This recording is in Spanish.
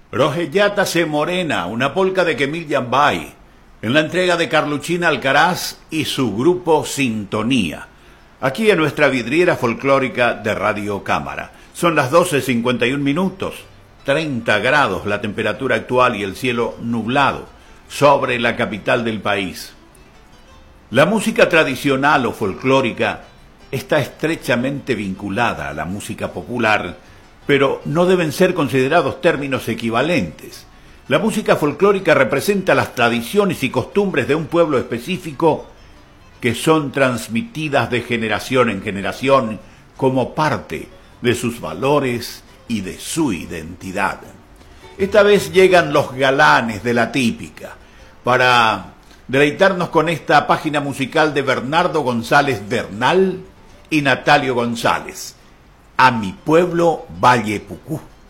Rojellata se morena, una polca de Kemil Yambay, en la entrega de Carluchina Alcaraz y su grupo Sintonía, aquí en nuestra vidriera folclórica de Radio Cámara. Son las 12:51, 30 grados la temperatura actual y el cielo nublado sobre la capital del país. La música tradicional o folclórica está estrechamente vinculada a la música popular, pero no deben ser considerados términos equivalentes. La música folclórica representa las tradiciones y costumbres de un pueblo específico que son transmitidas de generación en generación como parte de sus valores y de su identidad. Esta vez llegan los galanes de la típica para deleitarnos con esta página musical de Bernardo González Bernal y Natalio González. A mi pueblo Valle Pucú.